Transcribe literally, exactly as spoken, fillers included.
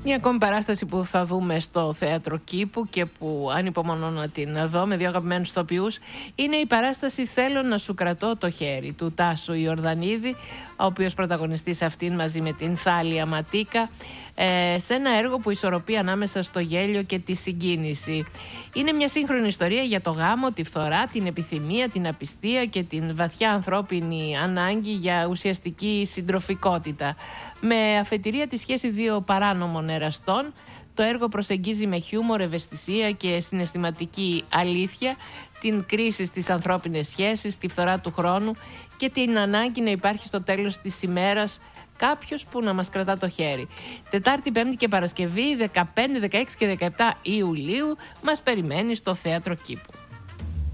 Μια ακόμη παράσταση που θα δούμε στο Θέατρο Κήπου και που ανυπομονώ να την δω με δύο αγαπημένους ηθοποιούς είναι η παράσταση «Θέλω να σου κρατώ το χέρι» του Τάσου Ιορδανίδη, ο οποίος πρωταγωνιστεί σε αυτήν μαζί με την Θάλια Ματίκα, ε, σε ένα έργο που ισορροπεί ανάμεσα στο γέλιο και τη συγκίνηση. Είναι μια σύγχρονη ιστορία για το γάμο, τη φθορά, την επιθυμία, την απιστία και την βαθιά ανθρώπινη ανάγκη για ουσιαστική συντροφικότητα. Με αφετηρία τη σχέση δύο παράνομων εραστών, το έργο προσεγγίζει με χιούμορ, ευαισθησία και συναισθηματική αλήθεια την κρίση στις ανθρώπινες σχέσεις, τη φθορά του χρόνου και την ανάγκη να υπάρχει στο τέλος της ημέρας κάποιος που να μας κρατά το χέρι. Τετάρτη, Πέμπτη και Παρασκευή, δεκαπέντε, δεκαέξι και δεκαεπτά Ιουλίου μας περιμένει στο Θέατρο Κήπου.